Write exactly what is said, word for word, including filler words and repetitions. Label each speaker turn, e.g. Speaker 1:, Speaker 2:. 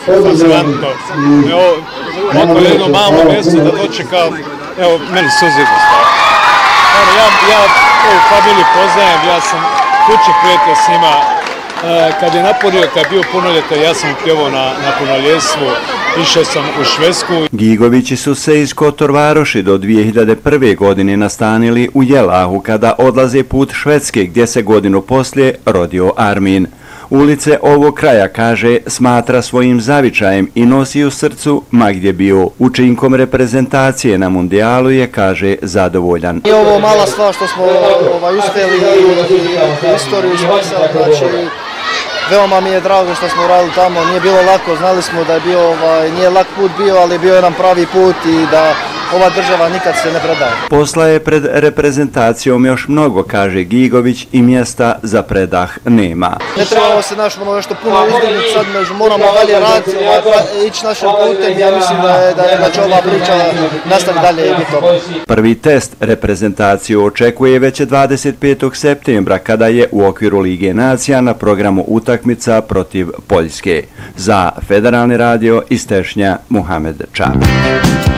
Speaker 1: fascinantno. Evo, ovako jedno malo mjesto da dočekam, evo, meni suze dostaje. Ja, ja ovu familiju poznajem, ja sam kuće prijatelj s njima. Kad je napunio, kad je bio punoljetan, ja sam pjevao na, na punoljetstvu, išao sam u Švedsku.
Speaker 2: Gigovići su se iz Kotor Varoši do dvije hiljade prve. godine nastanili u Jelahu kada odlaze put Švedske gdje se godinu poslije rodio Armin. Ulice ovog kraja, kaže, smatra svojim zavičajem i nosi u srcu ma gdje bio. Učinkom reprezentacije na mundijalu je, kaže, zadovoljan.
Speaker 3: I ovo mala stvar što smo ovaj, uspjeli i istoriju ispisali, znači veoma mi je drago što smo radili tamo, nije bilo lako, znali smo da je bio, ovaj, nije lak put bio, ali bio je nam pravi put i da ova država nikad se ne predaje.
Speaker 2: Posla je pred reprezentacijom još mnogo, kaže Gigović, i mjesta za predah nema.
Speaker 3: Ne trebamo se naš ono nešto puno izdignuti, sad moramo dalje raditi, ići našim putem, ja mislim da, je, da, je, da će ova priča nastaviti dalje i biti dobro.
Speaker 2: Prvi test reprezentaciju očekuje već dvadeset petog septembra kada je u okviru Lige nacija na programu utakmica protiv Poljske. Za Federalni radio iz Tešnja, Muhamed Čabić.